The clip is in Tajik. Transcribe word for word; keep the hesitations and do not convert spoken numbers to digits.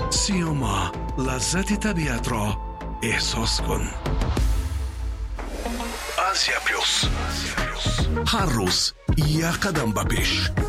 سیوما، لذت طبیعت را احساس کن. آسیا پلوس، هر روز یک قدم به پیش.